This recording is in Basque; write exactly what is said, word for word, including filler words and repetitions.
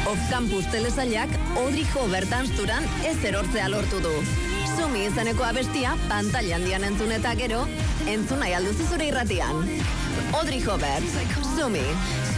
Off-campus telesailak Audrey Hobart dansturan ez erortzea lortu du. Sumi izeneko abestia pantalla handian entzun eta gero, entzun nahi alduzu zure irratian. Audrey Hobart, Sumi.